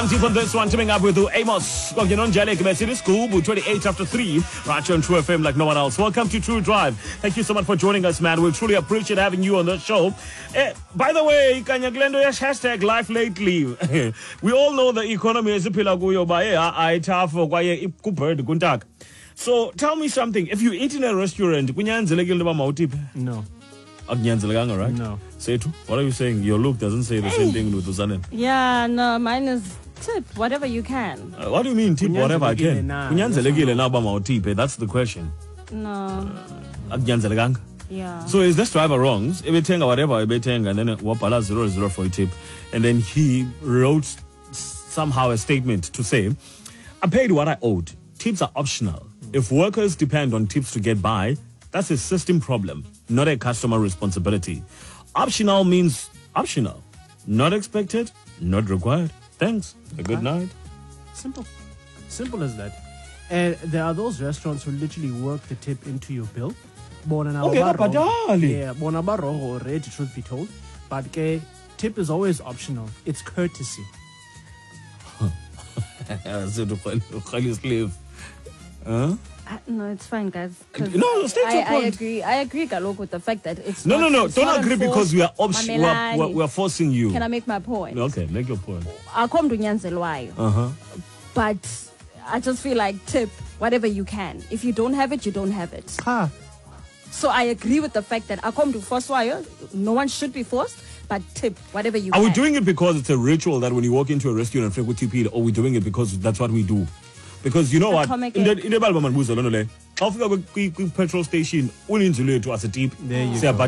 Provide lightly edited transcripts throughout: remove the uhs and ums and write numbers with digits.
On this one, teaming up with Amos City School, 28 after 3, right here on True FM like no one else. Welcome to True Drive. Thank you so much for joining us, man. We truly appreciate having you on the show. By the way, Kanya Glendo hashtag life lately. We all know the economy is a pillar. So tell me something. If you eat in a restaurant, No. Right? No. Say it. What are you saying? Your look doesn't say the same thing with Uzanen. Yeah, no, mine is tip whatever you can. What do you mean tip whatever I can? That's the question. No. Yeah. So is this driver wrong? If you think whatever, and then wapala 00 for a tip, and then he wrote somehow a statement to say, I paid what I owed. Tips are optional. If workers depend on tips to get by, that's a system problem, not a customer responsibility. Optional means optional. Not expected, not required. Thanks. A good night. Simple. Simple as that. And there are those restaurants who literally work the tip into your bill. Yeah, already, truth be told. But tip is always optional. It's courtesy. No, it's fine, guys. No, state your point. I agree, Galok, with the fact that it's No. it's Don't not agree because we are Mamelani. we are forcing you. Can I make my point? Okay, make your point. But I just feel like tip whatever you can. If you don't have it, you don't have it. So I agree with the fact that I come to force wire. No one should be forced, but tip whatever you can. Are we doing it because it's a ritual that when you walk into a restaurant and tip, or are we doing it because that's what we do? Because you know what? In the Balbamanbuza, petrol station, to as a tip. There you go.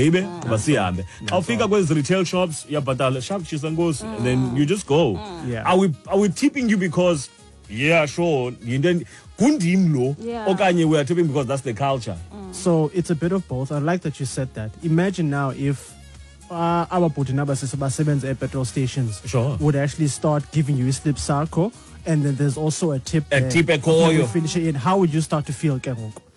Retail shops, and then you just go. Yeah. Are we tipping you because, yeah, sure, then or we are tipping because that's the culture? So it's a bit of both. I like that you said that. Imagine now if our Putinaba petrol stations would actually start giving you a slip sarko, and then there's also a tip. Finish it in. How would you start to feel? Yeah.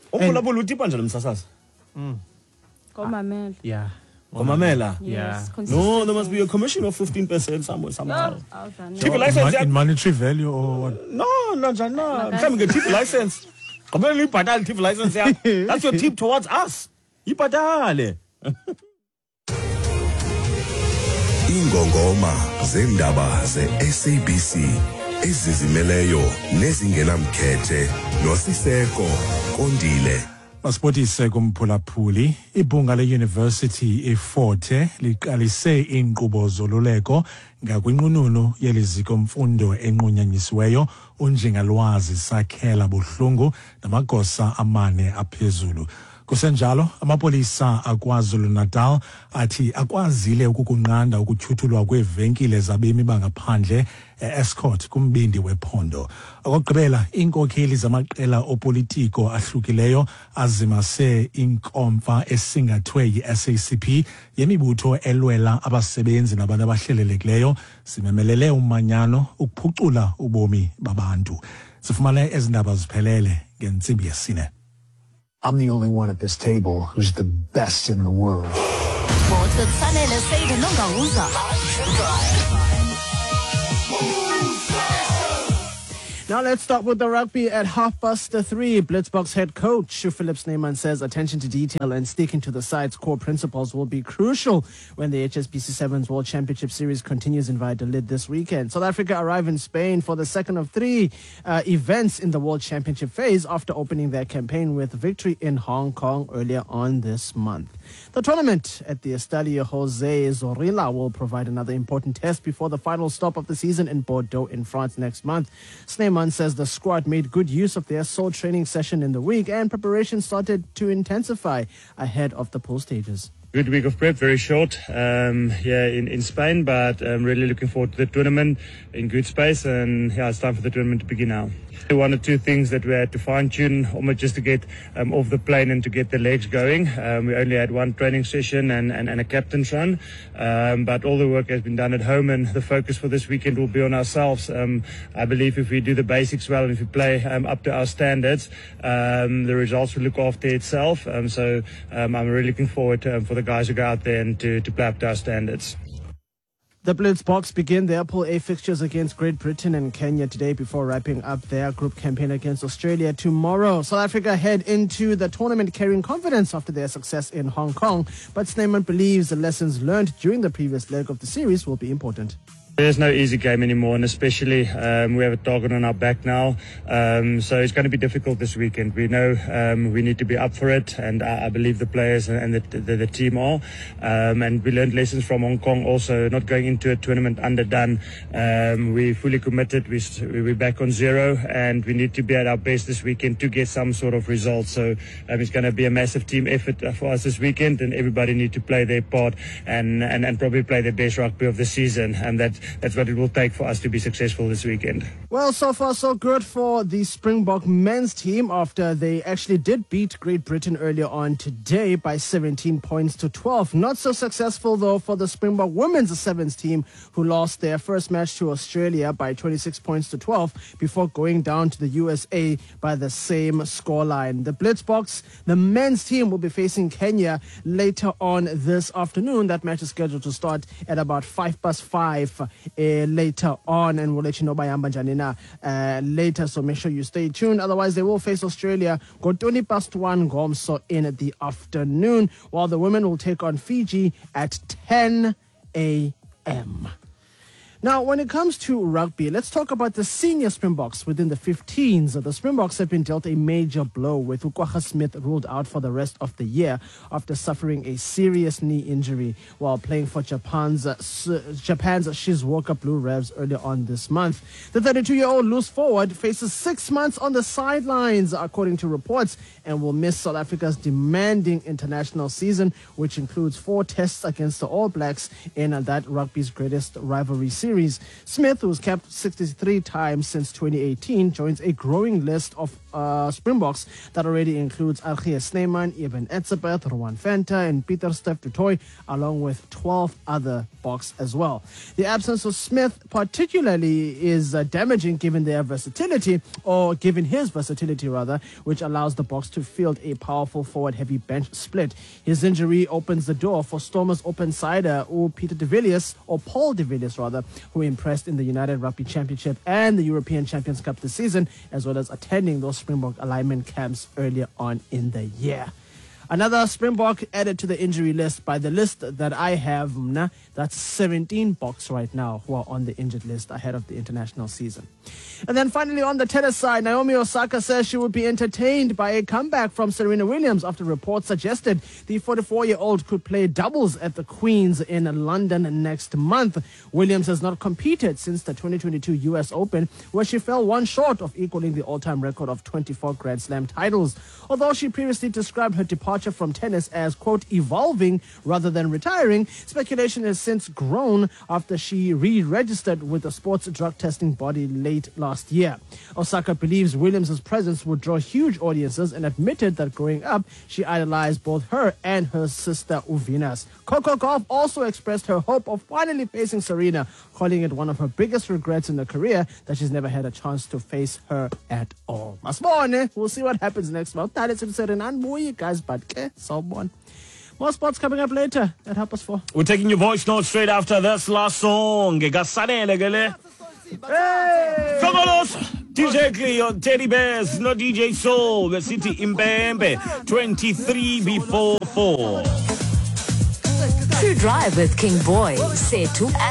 Yeah. No, there must be a commission of 15% somehow. Tip license in monetary value or what? No. I'm get tip license. Tip license. That's your tip towards us. Ingongoma zendaba ze-SABC ezizimeleyo nezingenamkhethe noSiseko Kondile. Masibotise kumphulaphuli ibhunga le-University eFort liqalise inkqubo zoluleko ngakwinqununu yeliziko mfundo enqunyanyisiweyo unjengalwazi Sakhela Buhlungu namagosa amane aphezulu. Kusenjalo amapolisa aKwaZulu-Natal athi akwazile ukukunqanda ukutyhuthulwa kweevenkile zabemi bangaphandle escort kumbindi wephondo. Okugqibela iinkokheli zamaqela opolitiko ahlukileyo azimase inkomfa esingathwe yi-SACP yemibutho elwela abasebenzi nabantu abahlelelekileyo simemelele umanyano ukuphucula ubomi babantu. Sifumane ezindaba ziphelele ngentsimbi yesine. I'm the only one at this table who's the best in the world. Now let's start with the rugby at 3:30. Blitzboks head coach Philip Snyman says attention to detail and sticking to the side's core principles will be crucial when the HSBC Sevens World Championship Series continues in Valladolid this weekend. South Africa arrive in Spain for the second of three events in the World Championship phase after opening their campaign with victory in Hong Kong earlier on this month. The tournament at the Estadio Jose Zorrilla will provide another important test before the final stop of the season in Bordeaux in France next month. Snyman says the squad made good use of their sole training session in the week and preparation started to intensify ahead of the pool stages. Good week of prep, very short, in Spain, but I'm really looking forward to the tournament in good space, and it's time for the tournament to begin now. One or two things that we had to fine-tune almost just to get off the plane and to get the legs going. We only had one training session and a captain's run, but all the work has been done at home, and the focus for this weekend will be on ourselves. I believe if we do the basics well and if we play up to our standards, the results will look after itself. So I'm really looking forward for the guys who go out there and to play up to our standards. The Blitzboks begin their Pool A fixtures against Great Britain and Kenya today before wrapping up their group campaign against Australia tomorrow. South Africa head into the tournament carrying confidence after their success in Hong Kong, but Snyman believes the lessons learned during the previous leg of the series will be important. There's no easy game anymore, and especially we have a target on our back now, so it's going to be difficult this weekend. We know we need to be up for it, and I believe the players and the team are. And we learned lessons from Hong Kong also, not going into a tournament underdone. We're fully committed. We're back on zero, and we need to be at our best this weekend to get some sort of result. So it's going to be a massive team effort for us this weekend, and everybody need to play their part and probably play their best rugby of the season, and that's what it will take for us to be successful this weekend. Well, so far so good for the Springbok men's team after they actually did beat Great Britain earlier on today by 17 points to 12. Not so successful though for the Springbok women's sevens team, who lost their first match to Australia by 26 points to 12 before going down to the USA by the same scoreline. The Blitzboks, the men's team, will be facing Kenya later on this afternoon. That match is scheduled to start at about 5:05 later on, and we'll let you know by Ambanjanina later, so make sure you stay tuned. Otherwise, they will face Australia go 1 Gomso in the afternoon, while the women will take on Fiji at 10 a.m. Now, when it comes to rugby, let's talk about the senior Springboks within the 15s. The Springboks have been dealt a major blow with Ukwaha Smith ruled out for the rest of the year after suffering a serious knee injury while playing for Japan's Shizuoka Blue Revs earlier on this month. The 32-year-old loose forward faces 6 months on the sidelines, according to reports, and will miss South Africa's demanding international season, which includes 4 tests against the All Blacks in that rugby's greatest rivalry series. Smith, who's capped 63 times since 2018, joins a growing list of Springboks that already includes Archie Snyman, Eben Etzebeth, Rowan Fanta, and Peter Steph du Toit, along with 12 other Boks as well. The absence of Smith particularly is damaging given their versatility, or given his versatility rather, which allows the Boks to field a powerful forward-heavy bench split. His injury opens the door for Stormers open sider Peter de Villiers, or Paul de Villiers rather, who impressed in the United Rugby Championship and the European Champions Cup this season, as well as attending those Springbok alignment camps earlier on in the year. Another Springbok added to the injury list by the list that I have, that's 17 Boks right now who are on the injured list ahead of the international season. And then finally on the tennis side, Naomi Osaka says she would be entertained by a comeback from Serena Williams after reports suggested the 44-year-old could play doubles at the Queen's in London next month. Williams has not competed since the 2022 US Open, where she fell one short of equaling the all-time record of 24 Grand Slam titles. Although she previously described her departure from tennis as, quote, evolving rather than retiring, speculation has since grown after she re-registered with the sports drug testing body late last year. Osaka believes Williams' presence would draw huge audiences and admitted that growing up, she idolized both her and her sister Uvinas. Coco Gauff also expressed her hope of finally facing Serena, calling it one of her biggest regrets in her career that she's never had a chance to face her at all. We'll see what happens next month. That is it, guys, but someone. More sports coming up later at 4:30. We're taking your voice notes straight after this last song. Hey! DJ Cleo, Teddy Bears, no DJ Soul, the city Mbembe, 23 before 4. To Drive with King Boy, Setu